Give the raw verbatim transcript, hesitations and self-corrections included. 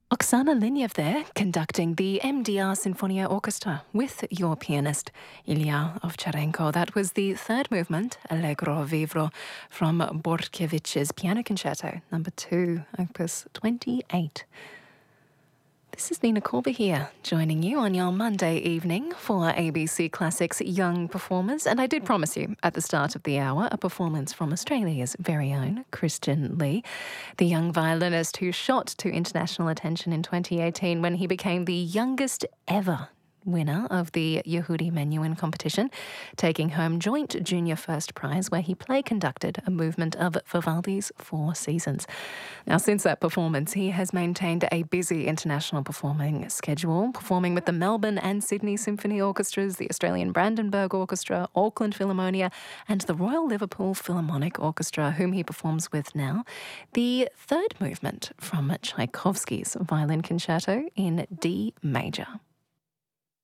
Oksana Liniev there, conducting the M D R Sinfonia Orchestra with your pianist, Ilya Ovcharenko. That was the third movement, Allegro Vivro, from Bortkevich's Piano Concerto, number two, opus twenty-eight. This is Nina Corber here, joining you on your Monday evening for A B C Classics Young Performers. And I did promise you at the start of the hour a performance from Australia's very own Christian Lee, the young violinist who shot to international attention in twenty eighteen when he became the youngest ever winner of the Yehudi Menuhin competition, taking home joint junior first prize where he play conducted a movement of Vivaldi's Four Seasons. Now, since that performance, he has maintained a busy international performing schedule, performing with the Melbourne and Sydney Symphony Orchestras, the Australian Brandenburg Orchestra, Auckland Philharmonia, and the Royal Liverpool Philharmonic Orchestra, whom he performs with now. The third movement from Tchaikovsky's Violin Concerto in D major.